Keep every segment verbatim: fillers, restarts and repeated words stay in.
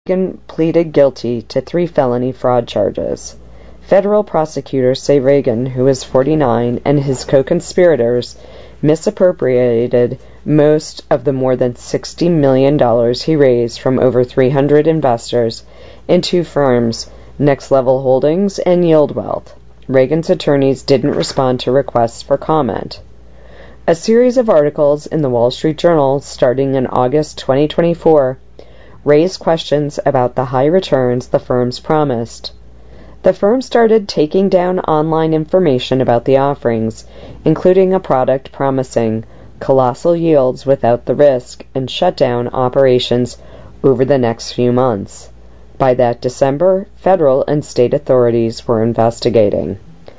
Reagan pleaded guilty to three felony fraud charges. Federal prosecutors say Reagan, who was forty-nine, and his co-conspirators misappropriated most of the more than sixty million dollars he raised from over three hundred investors in two firms, Next Level Holdings and Yield Wealth. Reagan's attorneys didn't respond to requests for comment. A series of articles in the Wall Street Journal starting in August twenty twenty-four raised questions about the high returns the firms promised. The firm started taking down online information about the offerings, including a product promising colossal yields without the risk, and shut down operations over the next few months. By that December, federal and state authorities were investigating.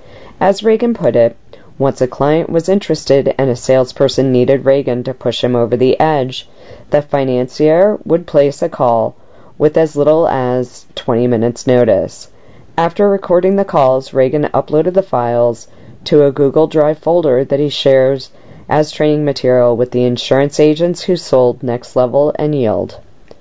As Reagan put it, once a client was interested and a salesperson needed Reagan to push him over the edge, the financier would place a call with as little as twenty minutes' notice. After recording the calls, Reagan uploaded the files to a Google Drive folder that he shares as training material with the insurance agents who sold Next Level and Yield.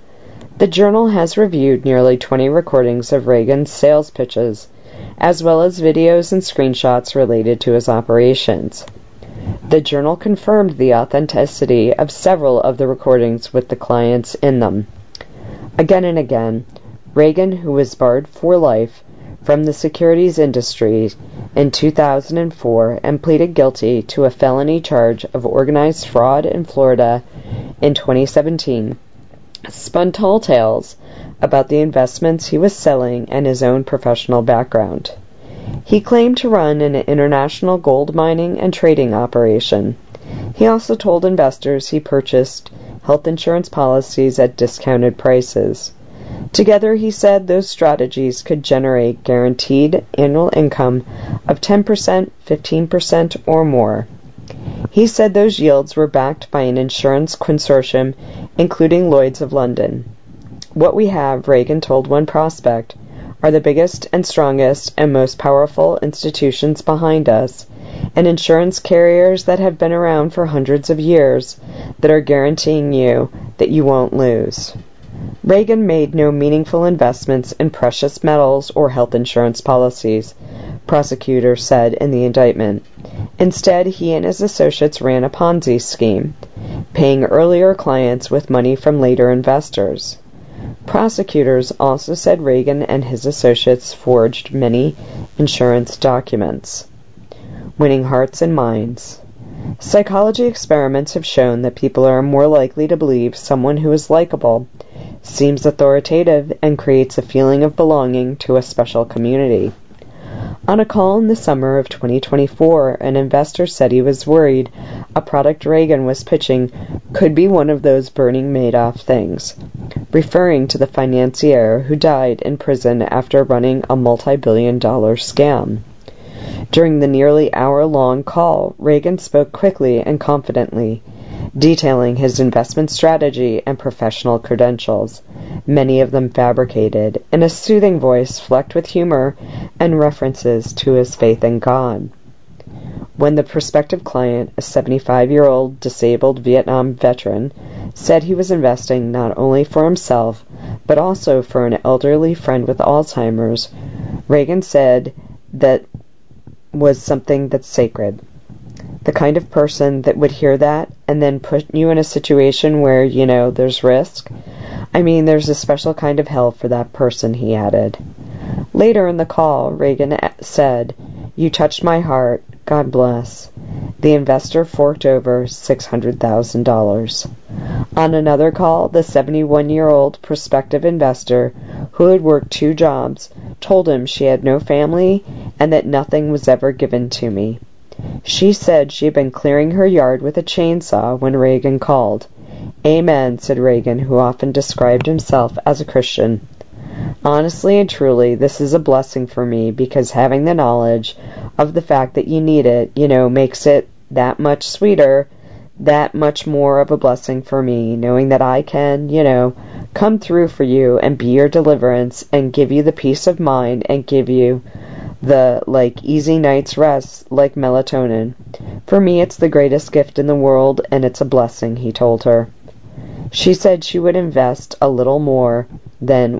The Journal has reviewed nearly twenty recordings of Reagan's sales pitches, as well as videos and screenshots related to his operations. The Journal confirmed the authenticity of several of the recordings with the clients in them. Again and again, Reagan, who was barred for life from the securities industry in two thousand four and pleaded guilty to a felony charge of organized fraud in Florida in twenty seventeen, spun tall tales about the investments he was selling and his own professional background. He claimed to run an international gold mining and trading operation. He also told investors he purchased health insurance policies at discounted prices. Together, he said those strategies could generate guaranteed annual income of ten percent, fifteen percent, or more. He said those yields were backed by an insurance consortium, including Lloyd's of London. What we have, Reagan told one prospect, are the biggest and strongest and most powerful institutions behind us, and insurance carriers that have been around for hundreds of years that are guaranteeing you that you won't lose. Reagan made no meaningful investments in precious metals or health insurance policies, prosecutors said in the indictment. Instead, he and his associates ran a Ponzi scheme, paying earlier clients with money from later investors. Prosecutors also said Reagan and his associates forged many insurance documents, winning hearts and minds. Psychology experiments have shown that people are more likely to believe someone who is likable, seems authoritative, and creates a feeling of belonging to a special community. On a call in the summer of twenty twenty-four, an investor said he was worried a product Reagan was pitching could be one of those Bernie Madoff things, referring to the financier who died in prison after running a multi-billion dollar scam. During the nearly hour-long call, Reagan spoke quickly and confidently, detailing his investment strategy and professional credentials, many of them fabricated, in a soothing voice flecked with humor and references to his faith in God. When the prospective client, a seventy-five-year-old disabled Vietnam veteran, said he was investing not only for himself, but also for an elderly friend with Alzheimer's, Reagan said that was something that's sacred. The kind of person that would hear that and then put you in a situation where, you know, there's risk. I mean, there's a special kind of hell for that person, he added. Later in the call, Reagan said, "You touched my heart. God bless." The investor forked over six hundred thousand dollars. On another call, the seventy-one-year-old prospective investor, who had worked two jobs, told him she had no family and that nothing was ever given to me. She said she had been clearing her yard with a chainsaw when Reagan called. "Amen," said Reagan, who often described himself as a Christian. "Honestly and truly, this is a blessing for me, because having the knowledge of the fact that you need it, you know, makes it that much sweeter, that much more of a blessing for me, knowing that I can, you know, come through for you and be your deliverance and give you the peace of mind and give you the, like, easy night's rest, like melatonin. For me, it's the greatest gift in the world, and it's a blessing," he told her. She said she would invest a little more than